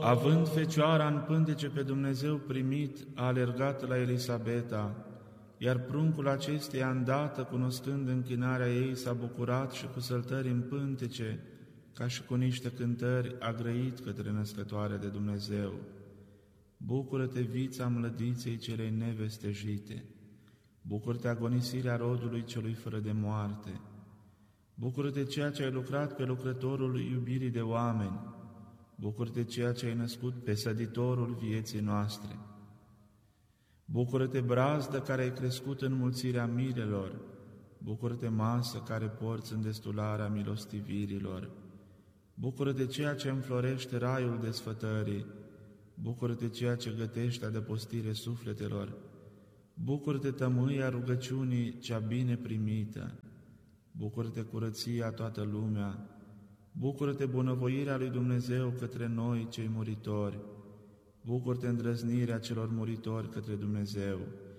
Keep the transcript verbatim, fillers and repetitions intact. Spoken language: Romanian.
Având Fecioara în pântece pe Dumnezeu primit, a alergat la Elisabeta, iar pruncul acesteia îndată, cunoscând închinarea ei, s-a bucurat și cu săltări în pântece, ca și cu niște cântări, a grăit către născătoare de Dumnezeu. Bucură-te, vița mlădiței celei nevestejite! Bucură-te, agonisirea rodului celui fără de moarte! Bucură-te, ceea ce ai lucrat pe lucrătorul iubirii de oameni! Bucură-te, ceea ce ai născut pe săditorul vieții noastre! Bucură-te, brazdă care ai crescut în mulțirea mirelor! Bucură-te, masă care porți în destularea milostivirilor! Bucură-te, ceea ce înflorește raiul desfătării! Bucură-te, ceea ce gătește adăpostire sufletelor! Bucură-te, tămâia rugăciunii cea bine primită! Bucură-te, curăția toată lumea! Bucură-te, bunăvoirea lui Dumnezeu către noi, cei muritori! Bucură-te, îndrăznirea celor muritori către Dumnezeu!